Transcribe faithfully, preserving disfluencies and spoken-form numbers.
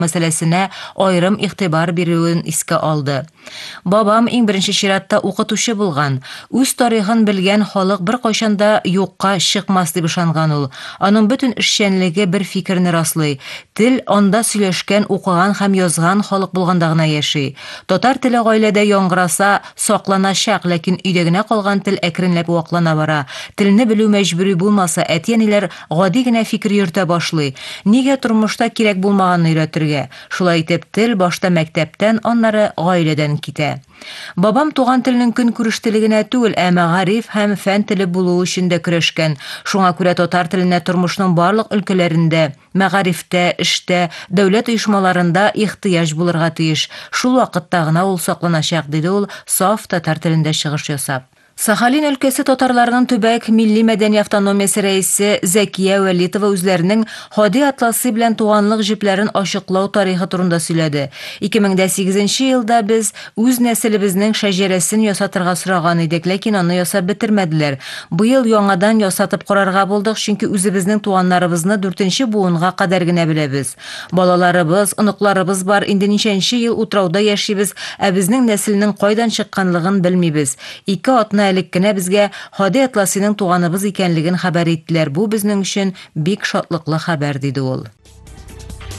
мәсьәләсенә айрым игътибар бирүен искә алды. Бабам иң беренче чиратта укытучы булган. Үз тарихын белгән халык бер кайчанда юкка чыкмас дип ышанган ул. Аның бөтен эшчәнлеге бер фикерне раслый. Тел анда сөйләшкән, укыган һәм язган халык булганда гына яши. Татар теле гаиләдә яңгыраса, сакланачак, ләкин өйдә генә калган тел әкренләп ваклана бара. Телне белү мәҗбүри булмаса, әти-әниләр гади генә фикер йөртә башлый. Нигә тормышта кирәк булмаганны өйрәтергә? Шулай итеп, тел башта мәктәптән, аннары гаиләдән китә. Бабам туган теленең көн күрештелегенә түгел, ә мәгариф һәм фән теле булуы өчен дә көрәшкән. Шуңа күрә татар теленә тормышның барлык өлкәләрендә, мәгарифтә, эштә, дәүләт оешмаларында ихтыяҗ булырга тиеш. Шул вакытта гына ул сакланачак, диде ул саф татар телендә чыгыш ясап. Сахалин өлкәсе татарларының төбәк милли мәдәни автономиясе рәисе Зәкия Вәлитова үзләренең Хади атласы белән туганлык җепләрен ачыклау тарихы турында сөйләде. ике мең сигезенче елда без үз нәселебезнең шәҗәрәсен ясатырга сораган идек, ләкин аны ясап бетермәделәр. Быел яңадан ясатып карарга булдык, чөнки үзебезнең туганнарыбызны дүртенче буынга кадәр генә беләбез. Балаларыбыз, оныкларыбыз бар, инде ничәнче ел утрауда яшибез, ә безнең нәселнең кайдан чыкканлыгын белмибез. Ике атна элек кенә безгә Хади атласының туганыбыз икәнлеген хәбәр иттеләр. Бу безнең өчен бик шатлыклы хәбәр, диде ул.